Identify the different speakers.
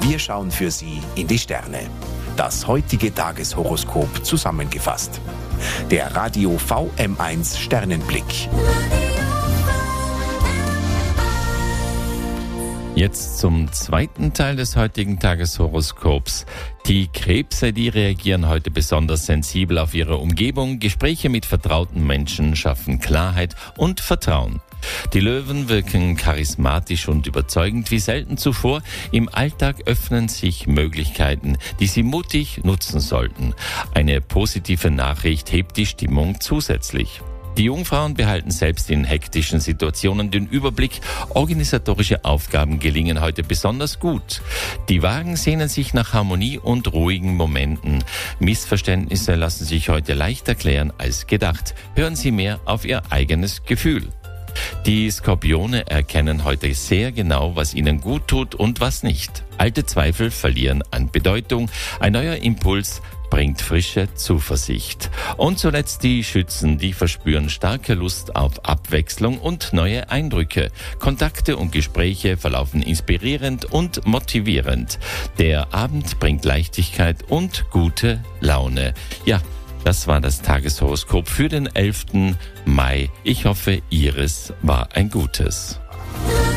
Speaker 1: Wir schauen für Sie in die Sterne. Das heutige Tageshoroskop zusammengefasst. Der Radio VM1 Sternenblick.
Speaker 2: Jetzt zum zweiten Teil des heutigen Tageshoroskops. Die Krebse, die reagieren heute besonders sensibel auf ihre Umgebung. Gespräche mit vertrauten Menschen schaffen Klarheit und Vertrauen. Die Löwen wirken charismatisch und überzeugend wie selten zuvor. Im Alltag öffnen sich Möglichkeiten, die Sie mutig nutzen sollten. Eine positive Nachricht hebt die Stimmung zusätzlich. Die Jungfrauen behalten selbst in hektischen Situationen den Überblick. Organisatorische Aufgaben gelingen heute besonders gut. Die Wagen sehnen sich nach Harmonie und ruhigen Momenten. Missverständnisse lassen sich heute leichter klären als gedacht. Hören Sie mehr auf Ihr eigenes Gefühl. Die Skorpione erkennen heute sehr genau, was ihnen gut tut und was nicht. Alte Zweifel verlieren an Bedeutung. Ein neuer Impuls bringt frische Zuversicht. Und zuletzt die Schützen, die verspüren starke Lust auf Abwechslung und neue Eindrücke. Kontakte und Gespräche verlaufen inspirierend und motivierend. Der Abend bringt Leichtigkeit und gute Laune. Ja, das war das Tageshoroskop für den 11. Mai. Ich hoffe, Ihres war ein gutes.